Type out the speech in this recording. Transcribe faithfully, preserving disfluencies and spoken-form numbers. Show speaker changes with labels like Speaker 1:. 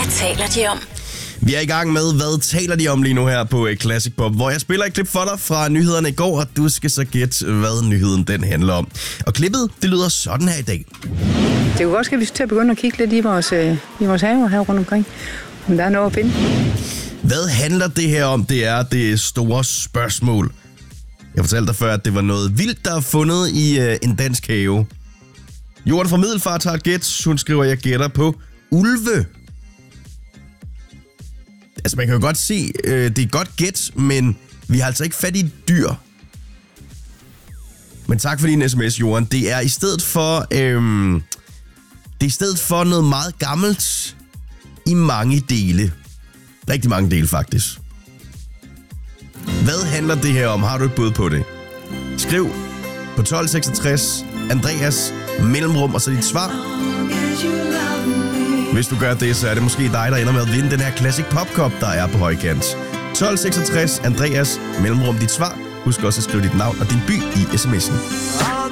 Speaker 1: taler de om?
Speaker 2: Vi er i gang med, hvad taler de om lige nu her på Classic Pop, hvor jeg spiller et klip for dig fra nyhederne i går, og du skal så gætte, hvad nyheden den handler om. Og klippet, det lyder sådan her i dag.
Speaker 3: Det kunne godt ske, at vi skal til at begynde at kigge lidt i vores, øh, i vores haver her rundt omkring, om der er noget at finde.
Speaker 2: Hvad handler det her om? Det er det store spørgsmål. Jeg fortalte dig før, at det var noget vildt, der er fundet i øh, en dansk have. Jorden fra Middelfart har et gæt. Hun skriver, jeg gætter på ulve. Altså, man kan jo godt se, øh, det er et godt gæt, men vi har altså ikke fat i et dyr. Men tak for din sms, Jorden. Det er i stedet for, øh, det er i stedet for noget meget gammelt i mange dele. Rigtig mange dele, faktisk. Hvad handler det her om? Har du et bud på det? Skriv på tolv seksogtres, Andreas, mellemrum, og så dit svar. Hvis du gør det, så er det måske dig, der ender med at vinde den her Classic Pop Cup, der er på højkant. tolv seksogtres, Andreas, mellemrum, dit svar. Husk også at skrive dit navn og din by i sms'en.